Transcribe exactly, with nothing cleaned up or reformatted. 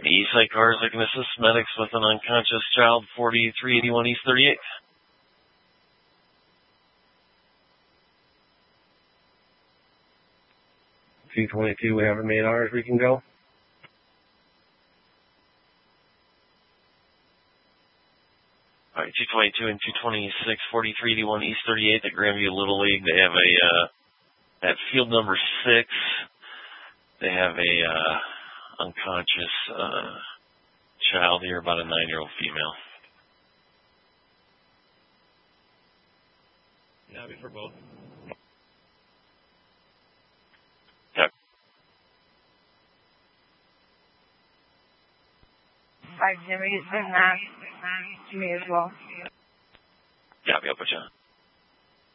An E-Site cars that can assist medics with an unconscious child, forty-three eighty-one East thirty-eighth. two twenty-two, we haven't made ours, we can go. Alright, two twenty-two and two twenty-six, forty-three eighty-one East thirty-eighth at Grandview Little League. They have a, uh, at field number six, they have a, uh, unconscious, uh, child here, about a nine-year-old female. Yeah, before both. Yep. Five Jimmy, it's been that. Me as well. Yeah, I'll put you on.